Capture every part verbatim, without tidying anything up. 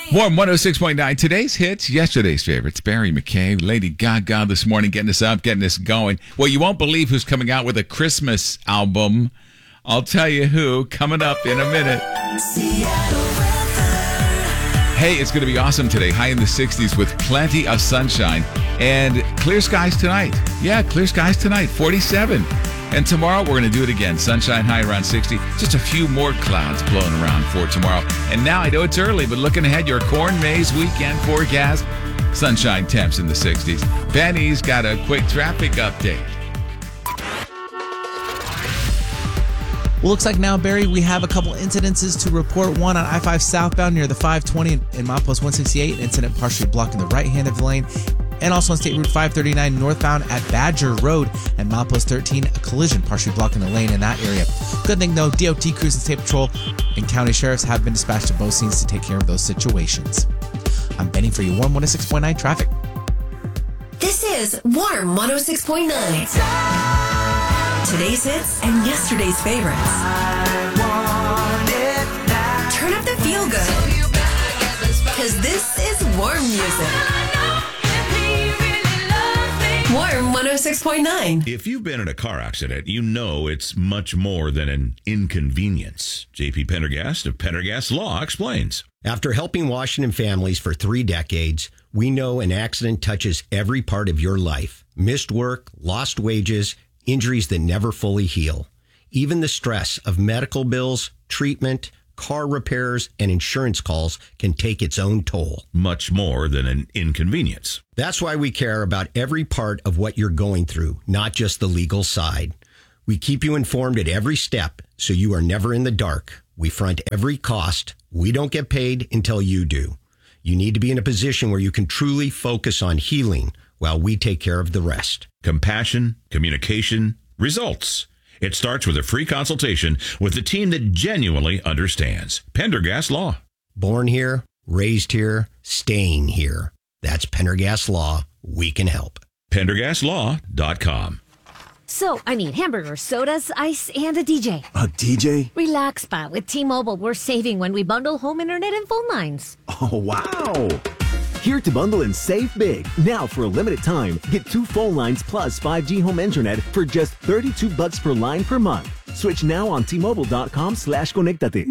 Warm one oh six point nine. Today's hits, yesterday's favorites. Barry McKay, Lady Gaga this morning, getting us up, getting us going. Well, you won't believe who's coming out with a Christmas album. I'll tell you who, coming up in a minute. Hey, it's going to be awesome today. High in the sixties with plenty of sunshine and clear skies tonight. Yeah, clear skies tonight, forty-seven. And tomorrow, we're going to do it again. Sunshine high around sixty. Just a few more clouds blowing around for tomorrow. And now, I know it's early, but looking ahead, your corn maze weekend forecast. Sunshine temps in the sixties. Benny's got a quick traffic update. Well, looks like now, Barry, we have a couple incidences to report. One on I five southbound near the five twenty in milepost one sixty-eight. An incident partially blocking the right hand of the lane. And also on State Route five thirty-nine northbound at Badger Road and milepost thirteen, a collision partially blocking the lane in that area. Good thing, though, D O T crews and State Patrol and county sheriffs have been dispatched to both scenes to take care of those situations. I'm Benny for your Warm one oh six point nine traffic. This is Warm one oh six point nine. Today's hits and yesterday's favorites. Turn up the feel good, because this is warm music. Warm one oh six point nine. If you've been in a car accident, you know it's much more than an inconvenience. J P Pendergast of Pendergast Law explains. After helping Washington families for three decades, we know an accident touches every part of your life. Missed work, lost wages, injuries that never fully heal. Even the stress of medical bills, treatment, car repairs, and insurance calls can take its own toll. Much more than an inconvenience. That's why we care about every part of what you're going through, not just the legal side. We keep you informed at every step, so you are never in the dark. We front every cost. We don't get paid until you do. You need to be in a position where you can truly focus on healing while we take care of the rest. Compassion, communication, results. It starts with a free consultation with a team that genuinely understands. Pendergast Law. Born here, raised here, staying here. That's Pendergast Law. We can help. Pendergast Law dot com. So, I need hamburgers, sodas, ice, and a D J. A D J? Relax, Spot. With T-Mobile, we're saving when we bundle home internet and phone lines. Oh, wow. Here to bundle and save big. Now, for a limited time, get two phone lines plus five G home internet for just thirty-two bucks per line per month. Switch now on T-Mobile.com slash Conectate.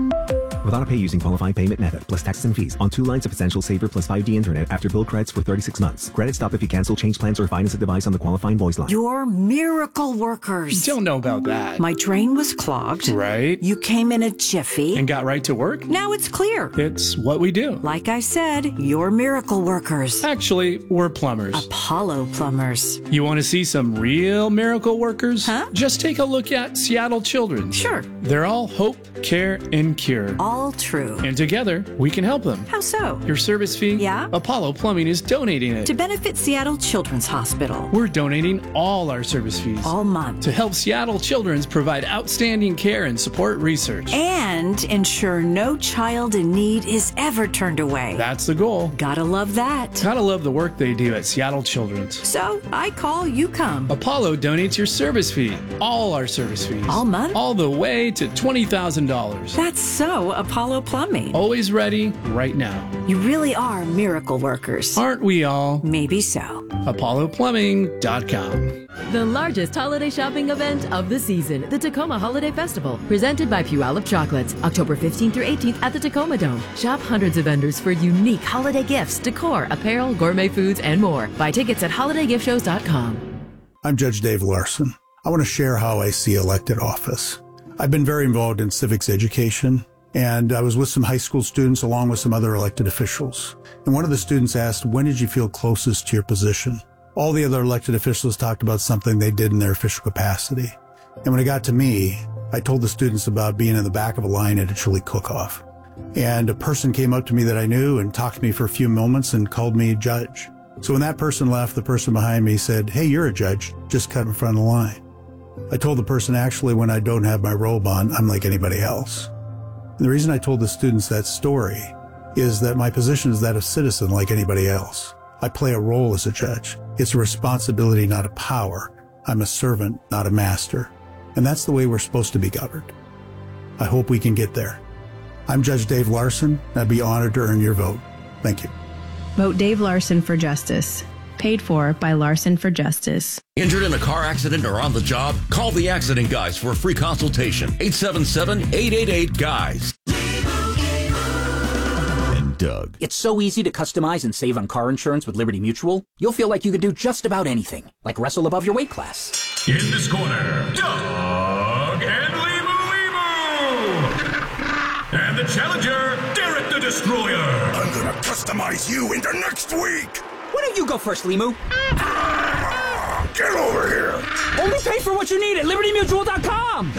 With auto pay using qualifying payment method, plus taxes and fees on two lines of Essential Saver plus five G internet after bill credits for thirty-six months. Credit stop if you cancel, change plans, or finance a device on the qualifying voice line. You're miracle workers. Don't know about that. My drain was clogged. Right. You came in a jiffy. And got right to work? Now it's clear. It's what we do. Like I said, you're miracle workers. Actually, we're plumbers. Apollo Plumbers. You want to see some real miracle workers? Huh? Just take a look at Seattle Children's. Sure. They're all hope, care, and cure. All true. And together, we can help them. How so? Your service fee? Yeah? Apollo Plumbing is donating it. To benefit Seattle Children's Hospital. We're donating all our service fees. All month. To help Seattle Children's provide outstanding care and support research. And ensure no child in need is ever turned away. That's the goal. Gotta love that. Gotta love the work they do at Seattle Children's. So, I call, you come. Apollo donates your service fee. All our service fees. All month? All the way to twenty thousand dollars. That's so Apollo Plumbing. Always ready, right now. You really are miracle workers. Aren't we all? Maybe so. Apollo Plumbing dot com. The largest holiday shopping event of the season, the Tacoma Holiday Festival, presented by Puyallup Chocolates, October fifteenth through eighteenth at the Tacoma Dome. Shop hundreds of vendors for unique holiday gifts, decor, apparel, gourmet foods, and more. Buy tickets at holiday gift shows dot com. I'm Judge Dave Larson. I want to share how I see elected office. I've been very involved in civics education, and I was with some high school students along with some other elected officials. And one of the students asked, when did you feel closest to your position? All the other elected officials talked about something they did in their official capacity. And when it got to me, I told the students about being in the back of a line at a chili cook-off. And a person came up to me that I knew and talked to me for a few moments and called me judge. So when that person left, the person behind me said, hey, you're a judge, just cut in front of the line. I told the person, actually, when I don't have my robe on, I'm like anybody else. And the reason I told the students that story is that my position is that of citizen like anybody else. I play a role as a judge. It's a responsibility, not a power. I'm a servant, not a master. And that's the way we're supposed to be governed. I hope we can get there. I'm Judge Dave Larson. I'd be honored to earn your vote. Thank you. Vote Dave Larson for Justice. Paid for by Larson for Justice. Injured in a car accident or on the job? Call the Accident Guys for a free consultation. eight seven seven, eight eight eight, GUYS. And Doug. It's so easy to customize and save on car insurance with Liberty Mutual. You'll feel like you can do just about anything, like wrestle above your weight class. In this corner, Doug and Limu Limu! And the challenger, Derek the Destroyer. I'm gonna customize you into next week. Why don't you go first, Limu? Get over here! Only pay for what you need at Liberty Mutual dot com!